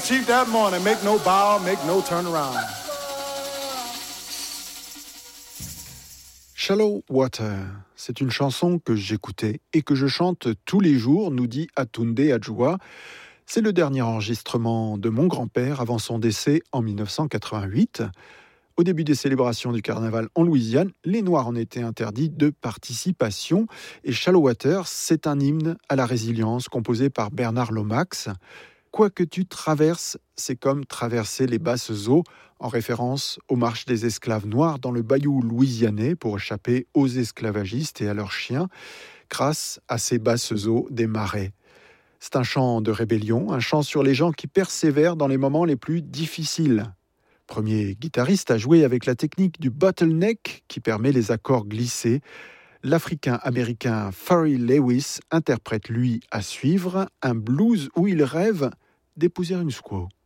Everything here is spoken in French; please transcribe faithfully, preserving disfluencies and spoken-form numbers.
chief that morning, make no bow, make no turn around. Shallow Water, c'est une chanson que j'écoutais et que je chante tous les jours, nous dit Atunde Adjoua. C'est le dernier enregistrement de mon grand-père avant son décès en dix-neuf cent quatre-vingt-huit. Au début des célébrations du carnaval en Louisiane, les Noirs en étaient interdits de participation. Et Shallow Water, c'est un hymne à la résilience composé par Bernard Lomax. Quoi que tu traverses, c'est comme traverser les basses eaux, en référence aux marches des esclaves noirs dans le bayou louisianais pour échapper aux esclavagistes et à leurs chiens, grâce à ces basses eaux des marais. C'est un chant de rébellion, un chant sur les gens qui persévèrent dans les moments les plus difficiles. Premier guitariste à jouer avec la technique du bottleneck qui permet les accords glissés, l'Africain-Américain Pharrell Lewis interprète lui à suivre un blues où il rêve d'épouser une squaw.